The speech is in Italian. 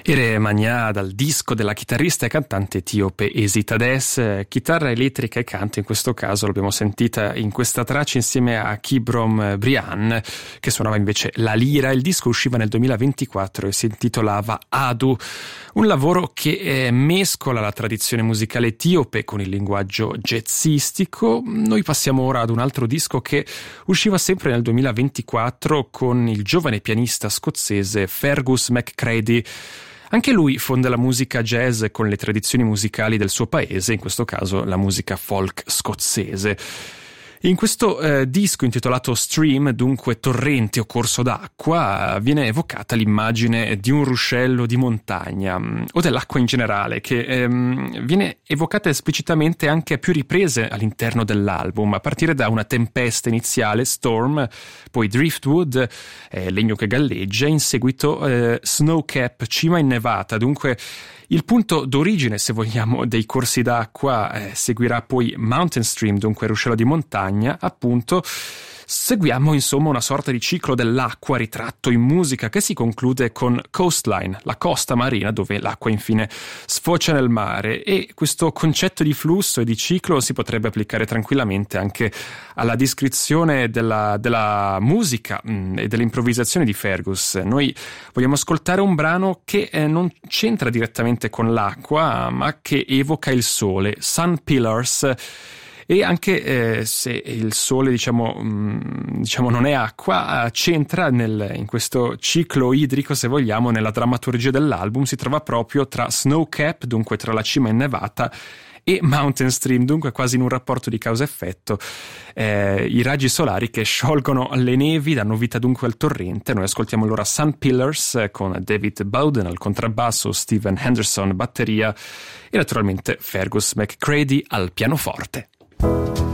Ere Magna dal disco della chitarrista e cantante etiope Esi Tadesse, chitarra elettrica e canto, in questo caso l'abbiamo sentita in questa traccia insieme a Kibrom Brian, che suonava invece la lira. Il disco usciva nel 2024 e si intitolava Adu, un lavoro che mescola la tradizione musicale etiope con il linguaggio jazzistico. Noi passiamo ora ad un altro disco che usciva sempre nel 2024 con il giovane pianista scozzese Fergus McCready. Anche lui fonda la musica jazz con le tradizioni musicali del suo paese, in questo caso la musica folk scozzese. In questo disco intitolato Stream, dunque torrente o corso d'acqua, viene evocata l'immagine di un ruscello di montagna o dell'acqua in generale, che viene evocata esplicitamente anche a più riprese all'interno dell'album, a partire da una tempesta iniziale, Storm, poi Driftwood, legno che galleggia, in seguito Snowcap, cima innevata. Dunque il punto d'origine, se vogliamo, dei corsi d'acqua seguirà poi Mountain Stream, dunque ruscello di montagna, appunto. Seguiamo insomma una sorta di ciclo dell'acqua ritratto in musica che si conclude con Coastline, la costa marina dove l'acqua infine sfocia nel mare, e questo concetto di flusso e di ciclo si potrebbe applicare tranquillamente anche alla descrizione della musica e dell'improvvisazione di Fergus. Noi vogliamo ascoltare un brano che non c'entra direttamente con l'acqua, ma che evoca il sole, Sun Pillars. E anche se il sole diciamo non è acqua, c'entra in questo ciclo idrico, se vogliamo, nella drammaturgia dell'album. Si trova proprio tra Snowcap, dunque tra la cima innevata, e Mountain Stream, dunque quasi in un rapporto di causa-effetto, i raggi solari che sciolgono le nevi, danno vita dunque al torrente. Noi ascoltiamo allora Sun Pillars con David Bowden al contrabbasso, Steven Henderson batteria e naturalmente Fergus McCready al pianoforte.